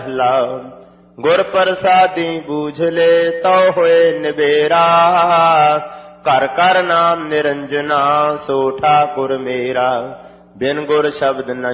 ਗੁਰ ਪ੍ਰਸਾਦੀ ਬੂਝ ਲੇ ਤਉ ਹੋਏ ਨਿਬੇਰਾ। ਘਰ ਘਰ ਨਾਮ ਨਿਰੰਜਨਾ ਸੋ ਠਾਕੁਰ ਮੇਰਾ। ਬਿਨ ਗੁਰ ਸ਼ਬਦ ਨ